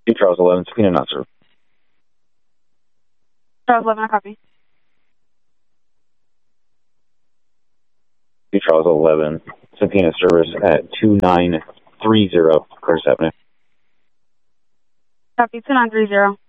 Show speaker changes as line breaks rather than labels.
2 Charles 11, subpoena not served.
Charles 11, I copy.
2 Charles 11, subpoena service at 2930 Curtis Avenue.
Copy, 2930.